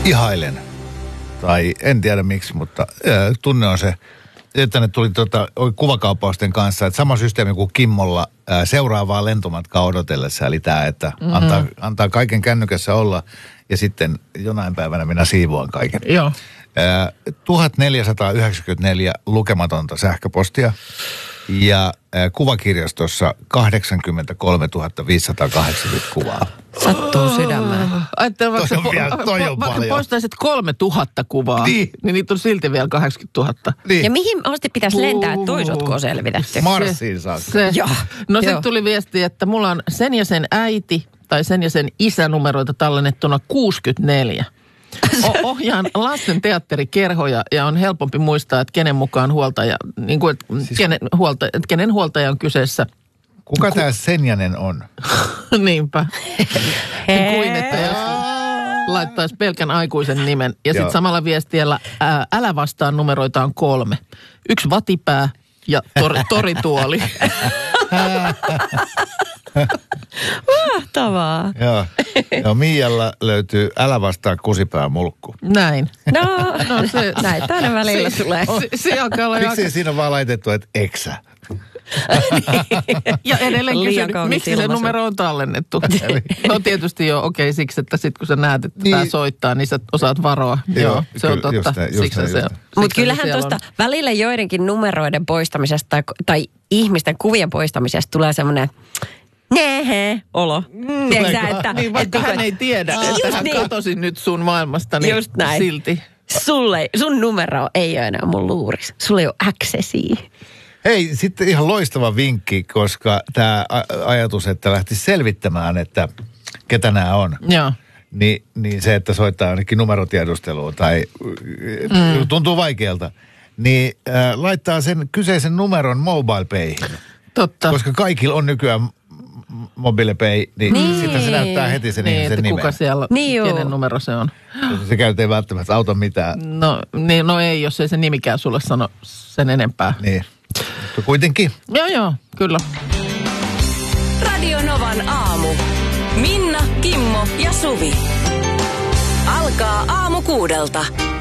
ihailen. Tai en tiedä miksi, mutta tunne on se, että ne tuli kuvakaupausten kanssa, että sama systeemi kuin Kimmolla seuraavaa lentomatkaa odotellessa. Eli tämä, että antaa kaiken kännykässä olla ja sitten jonain päivänä minä siivoan kaiken. Joo. 1494 lukematonta sähköpostia ja kuvakirjastossa 83 580 kuvaa. Sattuu sydämään. Ajattelen, vaikka postaisit 3000 kuvaa, niin niitä on silti vielä 80 000. Niin. Ja mihin asti pitäisi lentää, että toisotko selvitetty? Marsiin saakka. No sitten tuli viesti, että mulla on sen ja sen äiti tai sen ja sen isänumeroita tallennettuna 64. Ohjaan lastenteatterikerhoja ja on helpompi muistaa, että kenen mukaan huoltaja, niin kuin, kenen huoltaja on kyseessä. Kuka tämä Senjanen on? Niinpä. Kuin että jos laittaisi pelkän aikuisen nimen. Ja sitten samalla viestiellä älä vastaan numeroita on 3. 1 vatipää ja torituoli. Mahtavaa. Joo, Miijalla löytyy älä vastaa kusipää mulkku. Näin. No se, näin tänne välillä tulee. Miksi siinä on vaan laitettu, että eksä? Ja edelleen kysyn, miksi se numero on tallennettu? No tietysti joo, okei, siksi, että sitten kun sä näet, että tämä soittaa, niin sä osaat varoa. Joo, se on totta. Siksi se on. Mutta kyllähän tuosta välillä joidenkin numeroiden poistamisesta tai ihmisten kuvien poistamisesta tulee semmoinen olo. Tiedätkö, että, niin vaikka hän ei tiedä, että hän katosi nyt sun maailmasta, niin just näin. Silti. Sun numero ei ole enää mun luurissa. Sulla ei ole accessia. Hei, sitten ihan loistava vinkki, koska tämä ajatus, että lähtisi selvittämään, että ketä nämä on. Joo. Niin se, että soittaa ainakin numerotiedusteluun tai tuntuu vaikealta, niin laittaa sen kyseisen numeron MobilePayhin. Totta. Koska kaikilla on nykyään MobilePay, niin sitten se näyttää heti sen ihmisen nimen. Kuka siellä, kenen numero se on. Se käyt ei välttämättä auta mitään. No ei, jos ei se nimikään sulle sano sen enempää. Niin. Mutta kuitenkin. Joo, kyllä. Radio Novan aamu. Minna, Kimmo ja Suvi. Alkaa aamu 6.